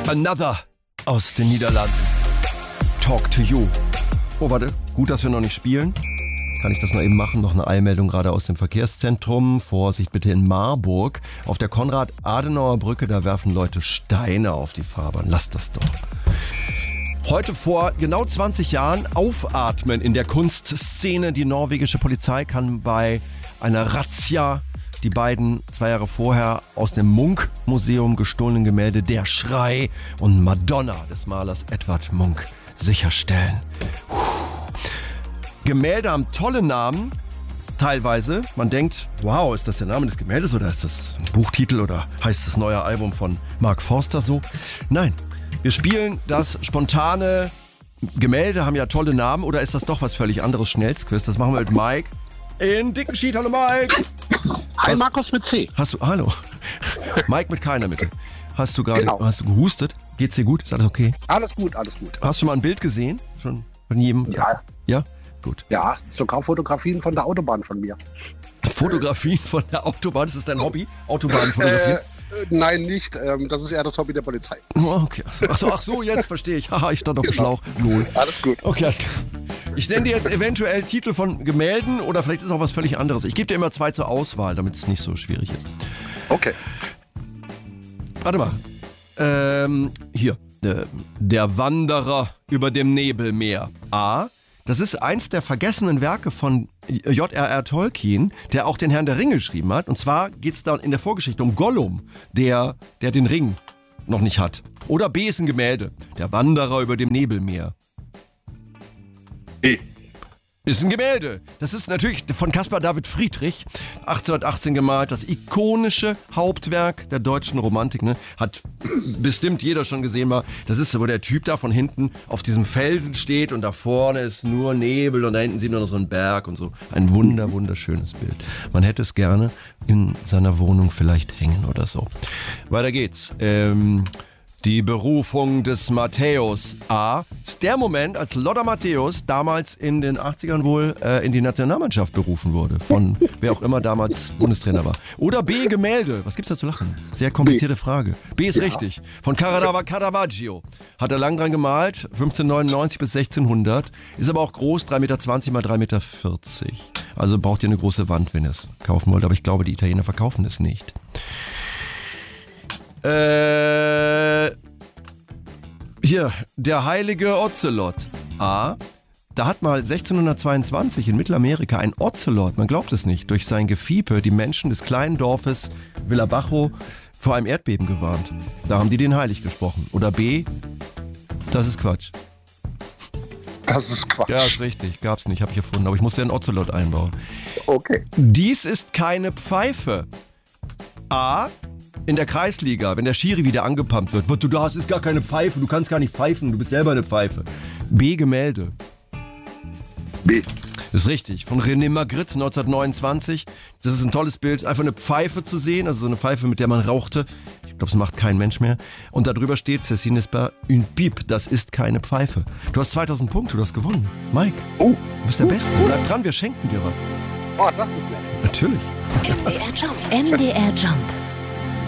Another aus den Niederlanden. Talk to you. Oh, warte. Gut, dass wir noch nicht spielen. Kann ich das mal eben machen? Noch eine Eilmeldung gerade aus dem Verkehrszentrum. Vorsicht bitte in Marburg. Auf der Konrad-Adenauer-Brücke, da werfen Leute Steine auf die Fahrbahn. Lasst das doch. Heute vor genau 20 Jahren aufatmen in der Kunstszene. Die norwegische Polizei kann bei einer Razzia die beiden 2 Jahre vorher aus dem Munch-Museum gestohlenen Gemälde Der Schrei und Madonna des Malers Edvard Munch sicherstellen. Gemälde haben tolle Namen, teilweise. Man denkt, wow, ist das der Name des Gemäldes oder ist das ein Buchtitel oder heißt das neue Album von Mark Forster so? Nein, wir spielen das spontane Gemälde, haben ja tolle Namen, oder ist das doch was völlig anderes? Schnellstquiz, das machen wir mit Mike in Dickenschied. Hallo Mike! Hi, Markus mit C. Hallo. Mike mit keiner Mitte. Hast du gerade, Genau. Hast du gehustet? Geht's dir gut? Ist alles okay? Alles gut, alles gut. Hast du schon mal ein Bild gesehen? Schon von jedem? Ja. Ja? Gut. Ja, sogar Fotografien von der Autobahn von mir. Fotografien von der Autobahn, das ist dein Hobby? Autobahn fotografieren? Nein, nicht. Das ist eher das Hobby der Polizei. Oh, okay. Ach so, jetzt verstehe ich. Haha, ich stand auf dem Schlauch. Lol. Alles gut. Okay, alles klar. Ich nenne dir jetzt eventuell Titel von Gemälden oder vielleicht ist auch was völlig anderes. Ich gebe dir immer 2 zur Auswahl, damit es nicht so schwierig ist. Okay. Warte mal. Hier. Der Wanderer über dem Nebelmeer. A. Das ist eins der vergessenen Werke von J.R.R. Tolkien, der auch den Herrn der Ringe geschrieben hat. Und zwar geht es da in der Vorgeschichte um Gollum, der den Ring noch nicht hat. Oder B ist ein Gemälde. Der Wanderer über dem Nebelmeer. B. Ist ein Gemälde. Das ist natürlich von Caspar David Friedrich, 1818 gemalt, das ikonische Hauptwerk der deutschen Romantik. Ne? Hat bestimmt jeder schon gesehen mal. Das ist, wo der Typ da von hinten auf diesem Felsen steht und da vorne ist nur Nebel und da hinten sieht man noch so einen Berg und so. Ein wunderschönes Bild. Man hätte es gerne in seiner Wohnung vielleicht hängen oder so. Weiter geht's. Die Berufung des Matthäus A. ist der Moment, als Lothar Matthäus damals in den 80ern wohl in die Nationalmannschaft berufen wurde. Von wer auch immer damals Bundestrainer war. Oder B. Gemälde. Was gibt's da zu lachen? Sehr komplizierte Frage. B ist richtig. Von Caravaggio. Hat er lang dran gemalt. 1599 bis 1600. Ist aber auch groß. 3,20 Meter mal 3,40 Meter. Also braucht ihr eine große Wand, wenn ihr es kaufen wollt. Aber ich glaube, die Italiener verkaufen es nicht. Hier, der heilige Ozelot. A. Da hat mal 1622 in Mittelamerika ein Ozelot, man glaubt es nicht, durch sein Gefiepe die Menschen des kleinen Dorfes Villabajo vor einem Erdbeben gewarnt. Da haben die den heilig gesprochen. Oder B. Das ist Quatsch. Das ist Quatsch. Ja, ist richtig. Gab's nicht, habe ich erfunden. Aber ich musste einen Ozelot einbauen. Okay. Dies ist keine Pfeife. A. In der Kreisliga, wenn der Schiri wieder angepumpt wird. Du hast ist gar keine Pfeife, du kannst gar nicht pfeifen, du bist selber eine Pfeife. B. Gemälde. B. Das ist richtig. Von René Magritte 1929. Das ist ein tolles Bild. Einfach eine Pfeife zu sehen, also so eine Pfeife, mit der man rauchte. Ich glaube, das macht kein Mensch mehr. Und darüber steht, Ceci n'est pas une pipe. Das ist keine Pfeife. Du hast 2000 Punkte, du hast gewonnen. Mike, du bist der Beste. Bleib dran, wir schenken dir was. Oh, das ist nett. Natürlich. MDR Jump. MDR Jump.